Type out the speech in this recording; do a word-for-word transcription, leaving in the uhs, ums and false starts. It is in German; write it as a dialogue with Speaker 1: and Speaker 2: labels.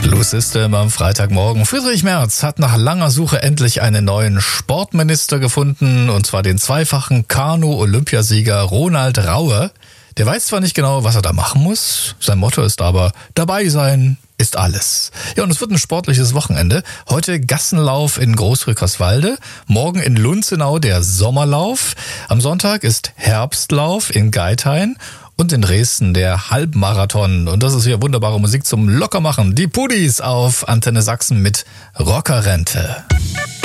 Speaker 1: Blue System am Freitagmorgen. Friedrich Merz hat nach langer Suche endlich einen neuen Sportminister gefunden, und zwar den zweifachen Kanu-Olympiasieger Ronald Raue. Der weiß zwar nicht genau, was er da machen muss, sein Motto ist aber, dabei sein ist alles. Ja, und es wird ein sportliches Wochenende. Heute Gassenlauf in Großrückerswalde, morgen in Lunzenau der Sommerlauf, am Sonntag ist Herbstlauf in Geithain und in Dresden der Halbmarathon. Und das ist hier wunderbare Musik zum Lockermachen. Die Pudis auf Antenne Sachsen mit Rockerrente.